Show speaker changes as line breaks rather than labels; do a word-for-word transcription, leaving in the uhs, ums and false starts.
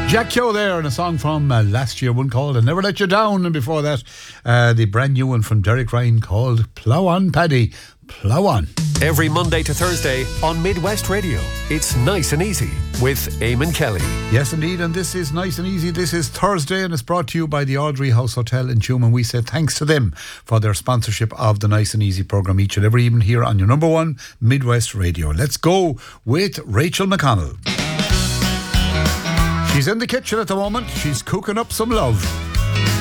Jack Keogh there, and a song from uh, last year, one called "I Never Let You Down," and before that, uh, the brand new one from Derek Ryan called "Plough On, Paddy, Plough On."
Every Monday to Thursday on Midwest Radio, it's Nice and Easy with Eamon Kelly.
Yes, indeed, and this is Nice and Easy. This is Thursday, and it's brought to you by the Audrey House Hotel in Tuam, and we say thanks to them for their sponsorship of the Nice and Easy programme each and every evening here on your number one Midwest Radio. Let's go with Rachel McConnell. She's in the kitchen at the moment. She's cooking up some love.